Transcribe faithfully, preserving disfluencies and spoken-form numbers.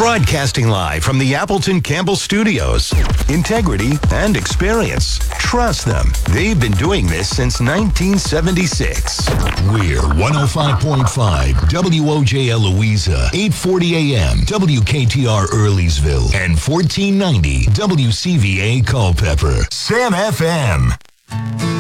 Broadcasting live from the Appleton Campbell Studios. Integrity and experience. Trust them. They've been doing this since nineteen seventy-six. We're one oh five point five W O J L Louisa, eight forty A M W K T R Earlysville, and fourteen ninety W C V A Culpeper. Sam F M.